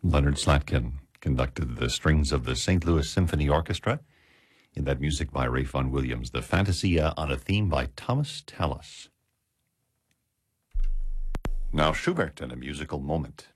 Leonard Slatkin conducted the strings of the St. Louis Symphony Orchestra in that music by Ray Vaughan Williams, the Fantasia on a theme by Thomas Tallis. Now Schubert and a musical moment.